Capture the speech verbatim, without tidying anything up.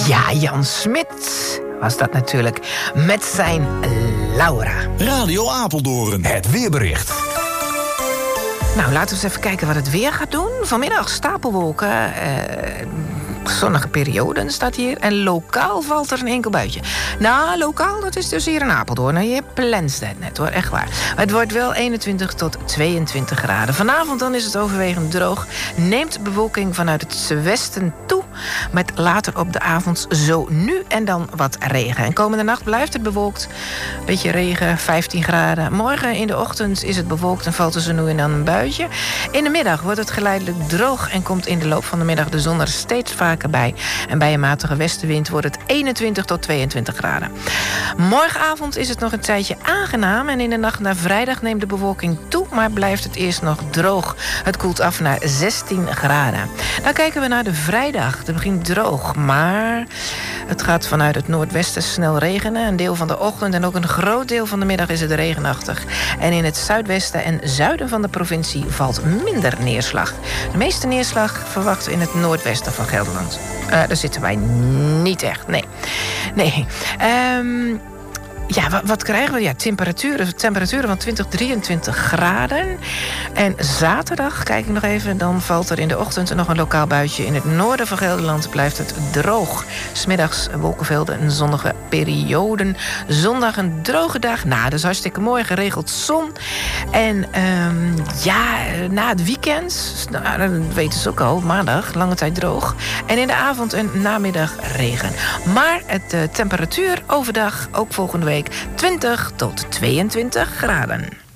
Ja, Jan Smit was dat natuurlijk met zijn Laura. Radio Apeldoorn, het weerbericht. Nou, laten we eens even kijken wat het weer gaat doen. Vanmiddag stapelwolken, eh, zonnige perioden staat hier. En lokaal valt er een enkel buitje. Nou, lokaal, dat is dus hier in Apeldoorn. Nou, je plenst het net hoor, echt waar. Het wordt wel eenentwintig tot tweeëntwintig graden. Vanavond dan is het overwegend droog. Neemt bewolking vanuit het westen toe. Met later op de avond zo nu en dan wat regen. En komende nacht blijft het bewolkt. Beetje regen, vijftien graden. Morgen in de ochtend is het bewolkt en valt er zo nu en dan een buitje. In de middag wordt het geleidelijk droog en komt in de loop van de middag de zon er steeds vaker bij. En bij een matige westenwind wordt het eenentwintig tot tweeëntwintig graden. Morgenavond is het nog een tijdje aangenaam. En in de nacht naar vrijdag neemt de bewolking toe, maar blijft het eerst nog droog. Het koelt af naar zestien graden. Dan kijken we naar de vrijdag. Het begint droog, maar het gaat vanuit het noordwesten snel regenen. Een deel van de ochtend en ook een groot deel van de middag is het regenachtig. En in het zuidwesten en zuiden van de provincie valt minder neerslag. De meeste neerslag verwachten we in het noordwesten van Gelderland. Uh, daar zitten wij niet echt, nee. Nee. Um, Ja, wat, wat krijgen we? Ja, temperaturen, temperaturen van twintig, drieëntwintig graden. En zaterdag, kijk ik nog even, dan valt er in de ochtend nog een lokaal buitje. In het noorden van Gelderland blijft het droog. 'S Middags wolkenvelden en zonnige perioden. Zondag een droge dag. Nou, dus hartstikke mooi, geregeld zon. En um, ja, na het weekend, nou, dat weten ze ook al, maandag, lange tijd droog. En in de avond en namiddag regen. Maar het uh, temperatuur overdag, ook volgende week, twintig tot tweeëntwintig graden.